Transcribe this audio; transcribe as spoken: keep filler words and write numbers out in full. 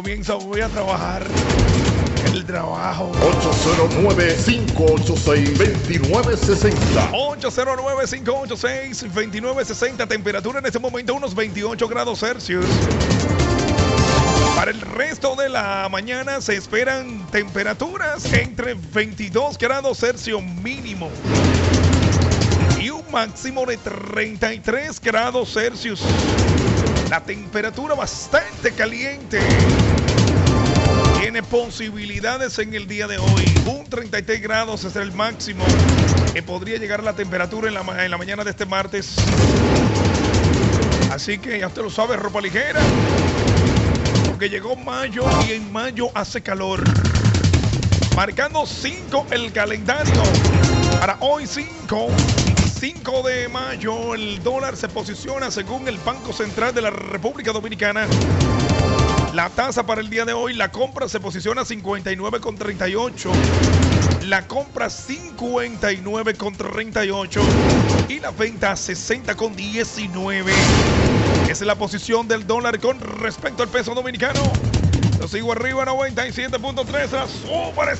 Comienza, voy a trabajar. El trabajo. ocho cero nueve, cinco ocho seis, dos nueve seis cero. ocho cero nueve, cinco ocho seis, dos nueve seis cero. Temperatura en este momento unos veintiocho grados Celsius. Para el resto de la mañana se esperan temperaturas entre veintidós grados Celsius mínimo y un máximo de treinta y tres grados Celsius. La temperatura bastante caliente. Tiene posibilidades en el día de hoy. Un treinta y tres grados es el máximo que podría llegar la temperatura en la, en la mañana de este martes. Así que ya usted lo sabe, ropa ligera. Porque llegó mayo y en mayo hace calor. Marcando cinco el calendario. Para hoy cinco. cinco de mayo el dólar se posiciona según el Banco Central de la República Dominicana. La tasa para el día de hoy, la compra se posiciona a cincuenta y nueve con treinta y ocho. La compra cincuenta y nueve con treinta y ocho. Y la venta a sesenta con diecinueve. Esa es la posición del dólar con respecto al peso dominicano. Lo sigo arriba, noventa y siete punto tres. La super